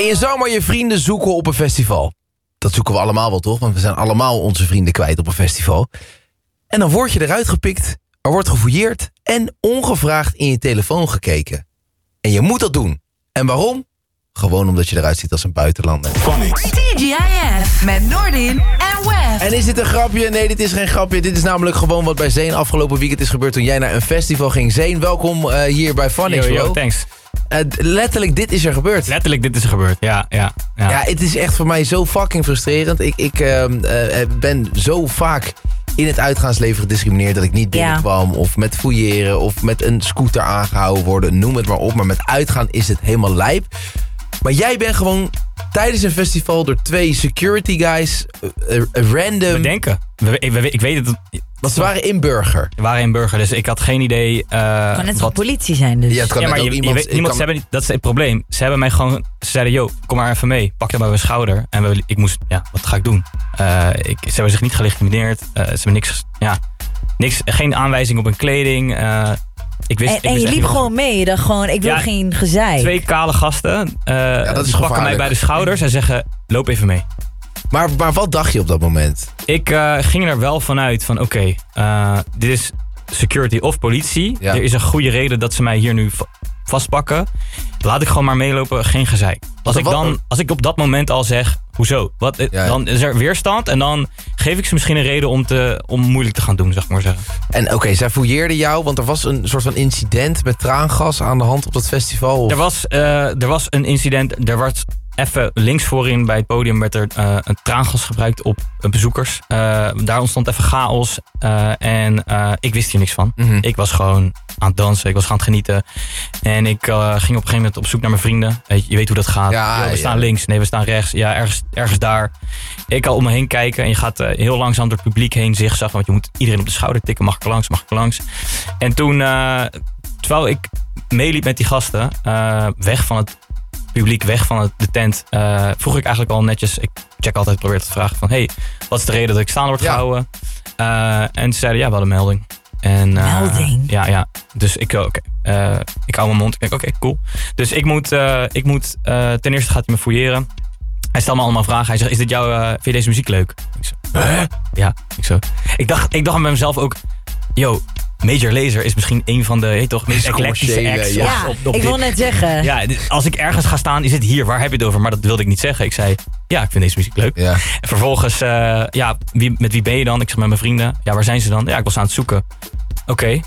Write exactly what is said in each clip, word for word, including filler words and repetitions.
En je zou maar je vrienden zoeken op een festival. Dat zoeken we allemaal wel, toch? Want we zijn allemaal onze vrienden kwijt op een festival. En dan word je eruit gepikt, er wordt gefouilleerd en ongevraagd in je telefoon gekeken. En je moet dat doen. En waarom? Gewoon omdat je eruit ziet als een buitenlander. T G I F met Noordin en Wef. En is dit een grapje? Nee, dit is geen grapje. Dit is namelijk gewoon wat bij Zeen afgelopen weekend is gebeurd toen jij naar een festival ging. Zeen, welkom uh, hier bij Phonics, Yo, yo, bro. thanks. Uh, letterlijk, dit is er gebeurd. Letterlijk, dit is er gebeurd. Ja, ja, ja. Ja, het is echt voor mij zo fucking frustrerend. Ik, ik uh, uh, ben zo vaak in het uitgaansleven gediscrimineerd dat ik niet binnenkwam. Ja. Of met fouilleren, of met een scooter aangehouden worden. Noem het maar op. Maar met uitgaan is het helemaal lijp. Maar jij bent gewoon tijdens een festival door twee security guys uh, uh, random... We denken. We, we, we, ik weet het... Want ze waren inburger. Ze waren inburger, dus ik had geen idee... Uh, het kan net wat... wat politie zijn dus. Ja, het kan ja, maar net je, ook je iemand... weet, niemand, kan... ze hebben, dat is het probleem. Ze hebben mij gewoon... Ze zeiden, yo, kom maar even mee. Pak je bij mijn schouder. En we, ik moest... Ja, wat ga ik doen? Uh, ik, ze hebben zich niet gelegitimeerd. Uh, ze hebben niks... Ja, niks... Geen aanwijzing op hun kleding. Uh, Ik wist, en ik en wist je liep gewoon wat... mee. Je dacht gewoon, ik wil ja, geen gezeik. Twee kale gasten. Uh, ja, dat is die pakken mij bij de schouders en zeggen, loop even mee. Maar, maar wat dacht je op dat moment? Ik uh, ging er wel vanuit van, oké, okay, uh, dit is security of politie. Ja. Er is een goede reden dat ze mij hier nu va- vastpakken. Laat ik gewoon maar meelopen, geen gezeik. Als ik, dan, als ik op dat moment al zeg, hoezo? Wat, ja, ja. Dan is er weerstand en dan geef ik ze misschien een reden om, te, om moeilijk te gaan doen, zeg maar zeggen. En oké, okay, zij fouilleerden jou, want er was een soort van incident met traangas aan de hand op dat festival? Of? Er was, uh, er was een incident, er was even links voorin bij het podium werd er uh, een traangas gebruikt op uh, bezoekers. Uh, daar ontstond even chaos uh, en uh, ik wist hier niks van. Mm-hmm. Ik was gewoon aan het dansen, ik was gewoon aan het genieten. En ik uh, ging op een gegeven moment op zoek naar mijn vrienden. Je, je weet hoe dat gaat. Ja, Yo, we staan ja. links, nee we staan rechts. Ja, ergens, ergens daar. Ik al om me heen kijken en je gaat uh, heel langzaam door het publiek heen zigzaggen. Want je moet iedereen op de schouder tikken. Mag ik er langs, mag ik er langs. En toen, uh, terwijl ik meeliep met die gasten, uh, weg van het publiek, weg van het, de tent, uh, vroeg ik eigenlijk al netjes, ik check altijd, probeer te vragen van, hey, wat is de reden dat ik staan word gehouden? Ja. Uh, en ze zeiden, ja, we hadden een melding. En, uh, melding? Ja, ja. Dus ik, oké, okay. uh, ik hou mijn mond. Ik denk, oké, okay, cool. Dus ik moet, uh, ik moet uh, ten eerste gaat hij me fouilleren. Hij stelt me allemaal vragen. Hij zegt, is dit jouw, uh, vind je deze muziek leuk? Ik zo, uh, ja, ik zo. Ik dacht, ik dacht bij mezelf ook, yo, Major Lazer is misschien een van de hey, toch, meest eclectische acts. Ja, ja op, op ik dit. wil net zeggen. Ja, als ik ergens ga staan, is het hier. Waar heb je het over? Maar dat wilde ik niet zeggen. Ik zei, ja, ik vind deze muziek leuk. Ja. En vervolgens, uh, ja, wie, met wie ben je dan? Ik zeg, met mijn vrienden. Ja, waar zijn ze dan? Ja, ik was aan het zoeken. Oké, okay.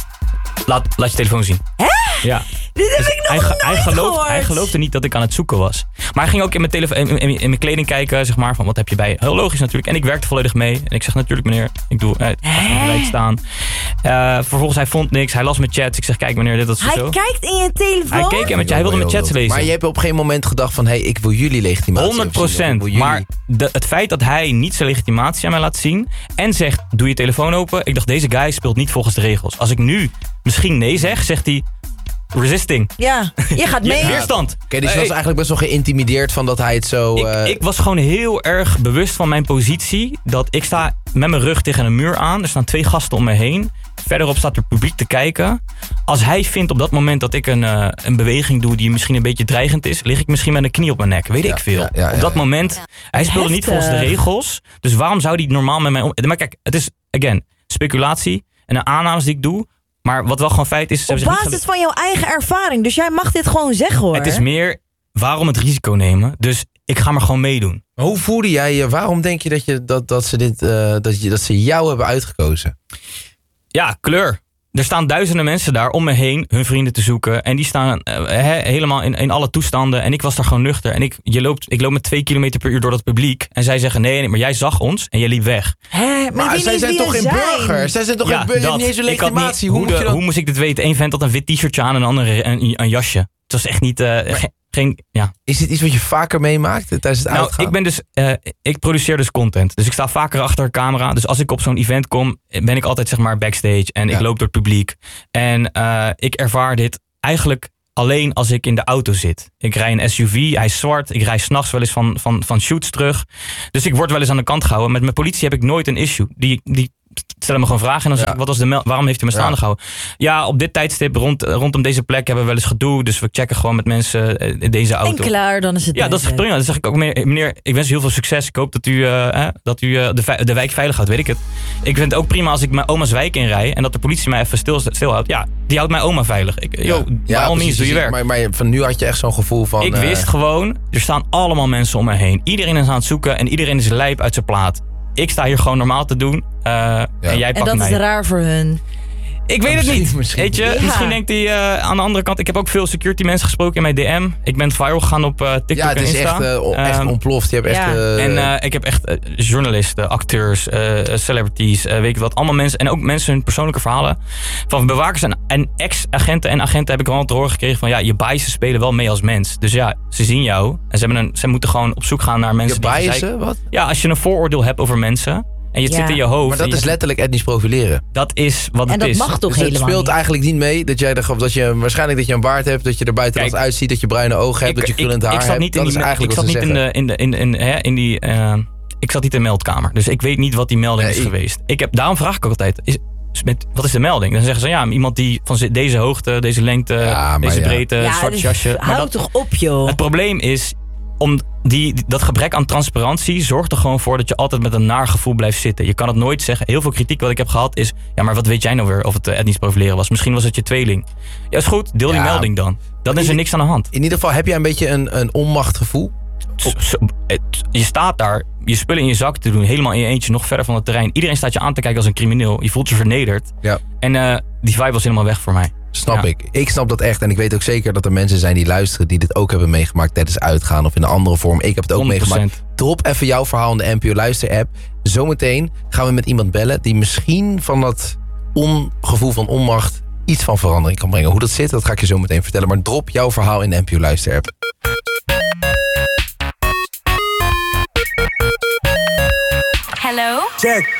laat, laat je telefoon zien. Hè? Ja. Dit heb dus ik nog hij, nooit hij, gelooft, gehoord. hij geloofde niet dat ik aan het zoeken was. Maar hij ging ook in mijn, telefo- in, in, in mijn kleding kijken, zeg maar, van wat heb je bij. Heel logisch natuurlijk. En ik werkte volledig mee. En ik zeg natuurlijk, meneer, ik doe het uh, staan. Uh, vervolgens, hij vond niks. Hij las mijn chats. Ik zeg, kijk meneer, dit, dat is hij zo. Hij kijkt in je telefoon? Hij keek in mijn, hij wilde mijn chats lezen. Maar je hebt op geen moment gedacht van, hé, hey, ik wil jullie legitimatie. honderd procent. Jullie... Maar de, het feit dat hij niet zijn legitimatie aan mij laat zien en zegt, doe je telefoon open. Ik dacht, deze guy speelt niet volgens de regels. Als ik nu misschien nee zeg, zegt hij, resisting. Ja, je gaat mee. Weerstand. Oké, okay, dus je was eigenlijk best wel geïntimideerd van dat hij het zo... Uh... Ik, ik was gewoon heel erg bewust van mijn positie. Dat ik sta met mijn rug tegen een muur aan. Er staan twee gasten om me heen. Verderop staat er publiek te kijken. Als hij vindt op dat moment dat ik een, uh, een beweging doe die misschien een beetje dreigend is, lig ik misschien met een knie op mijn nek. Weet ja, ik veel. Ja, ja, ja, op dat moment, ja. hij speelde Heftig. niet volgens de regels. Dus waarom zou hij normaal met mij om... Maar kijk, het is, again, speculatie en de aannames die ik doe. Maar wat wel gewoon feit is... Op basis gele... van jouw eigen ervaring. Dus jij mag dit gewoon zeggen, hoor. Het is meer, waarom het risico nemen? Dus ik ga maar gewoon meedoen. Hoe voelde jij je? Waarom denk je dat, je, dat, dat, ze, dit, uh, dat, je, dat ze jou hebben uitgekozen? Ja, kleur. Er staan duizenden mensen daar om me heen hun vrienden te zoeken. En die staan uh, he, helemaal in, in alle toestanden. En ik was daar gewoon nuchter. En ik, je loopt, ik loop met twee kilometer per uur door dat publiek. En zij zeggen, nee, nee, maar jij zag ons en je liep weg. Hè, maar maar zij zijn toch geen burgers? Zij zijn toch ja, geen burgers? Niet eens een legitimatie. Niet, hoe, hoe, de, dat... hoe moest ik dit weten? Eén vent had een wit t-shirtje aan en een andere een, een jasje. Het was echt niet... Uh, maar, ge, geen, ja. Is dit iets wat je vaker meemaakt tijdens het nou, uitgaan? Ik ben dus... Uh, ik produceer dus content. Dus ik sta vaker achter de camera. Dus als ik op zo'n event kom, ben ik altijd zeg maar backstage. En ja. ik loop door het publiek. En uh, ik ervaar dit eigenlijk alleen als ik in de auto zit. Ik rij een S U V, hij is zwart. Ik rij 's nachts wel eens van, van, van shoots terug. Dus ik word wel eens aan de kant gehouden. Met mijn politie heb ik nooit een issue. Die, die stellen me gewoon vragen. En dan zeg Ja. ik, wat was de mel- waarom heeft u me staande Ja. gehouden? Ja, op dit tijdstip rond, rondom deze plek hebben we wel eens gedoe. Dus we checken gewoon met mensen uh, deze auto. En klaar, dan is het Ja, dat is duidelijk. prima. Dan zeg ik ook, meneer, meneer ik wens u heel veel succes. Ik hoop dat u, uh, eh, dat u uh, de, vi- de wijk veilig houdt, weet ik het. Ik vind het ook prima als ik mijn oma's wijk inrij en dat de politie mij even stil, stilhoudt. Ja, die houdt mijn oma veilig. Ik, yo, by all means, doe je werk. Maar, maar van nu had je echt zo'n gevoel van... Ik uh, wist gewoon, er staan allemaal mensen om me heen. Iedereen is aan het zoeken en iedereen is lijp uit zijn plaat. Ik sta hier gewoon normaal te doen uh, en jij En pakt dat mij. is raar voor hun. Ik weet het Misschien- niet. misschien. Weet je, Ja. misschien denkt hij uh, aan de andere kant. Ik heb ook veel security mensen gesproken in mijn D M. Ik ben viral gegaan op uh, TikTok Ja, het en is Insta. echt, uh, o- echt Um, ontploft. Je hebt echt... ja. uh, En uh, ik heb echt uh, journalisten, acteurs, uh, celebrities, uh, weet ik wat. Allemaal mensen. En ook mensen hun persoonlijke verhalen. Van bewakers en, en ex-agenten en agenten heb ik wel te horen gekregen van... Ja, je biasen spelen wel mee als mens. Dus ja, ze zien jou. En ze, hebben een, ze moeten gewoon op zoek gaan naar mensen je die... gezeik- biasen, wat? Ja, als je een vooroordeel hebt over mensen... En je Ja. zit in je hoofd. Maar dat en is je- letterlijk etnisch profileren. dat is wat En het dat is. mag toch Dus het helemaal speelt niet? eigenlijk niet mee dat jij er, dat je waarschijnlijk dat je een baard hebt, dat je er buitenlands Kijk, uitziet, dat je bruine ogen hebt, dat je krullend haar ik zat hebt. niet in Dat is die, eigenlijk ik wat zat ze niet in zeggen. de, in de, in, in, hè, in die, uh, ik zat niet in de meldkamer. Dus ik weet niet wat die melding Nee, is ik- geweest. Ik heb, daarom vraag ik ook altijd, is, is met, wat is de melding? Dan zeggen ze, ja, iemand die van zi- deze hoogte, deze lengte, Ja, maar deze ja. breedte, Ja, zwart dus jasje. Maar hou dat, toch op, joh. het probleem is, om die, die- dat gebrek aan transparantie zorgt er gewoon voor dat je altijd met een naar gevoel blijft zitten. Je kan het nooit zeggen. Heel veel kritiek wat ik heb gehad is, ja, maar wat weet jij nou weer of het uh, etnisch profileren was? Misschien was het je tweeling. Ja, is goed, deel die Ja. melding dan. Dan is er niks aan de hand. In ieder geval heb jij een beetje een, een onmachtgevoel. Zo- zo- het- je staat daar, je spullen in je zak te doen, helemaal in je eentje, nog verder van het terrein. Iedereen staat je aan te kijken als een crimineel. Je voelt je vernederd. Ja. En uh, die vibe was helemaal weg voor mij. Snap Ja. ik. Ik snap dat echt. En ik weet ook zeker dat er mensen zijn die luisteren die dit ook hebben meegemaakt tijdens uitgaan of in een andere vorm. Ik heb het ook honderd procent. meegemaakt. Drop even jouw verhaal in de N P O Luister app. Zometeen gaan we met iemand bellen die misschien van dat ongevoel van onmacht iets van verandering kan brengen. Hoe dat zit, dat ga ik je zo meteen vertellen. Maar drop jouw verhaal in de N P O Luister app. Hello? Check.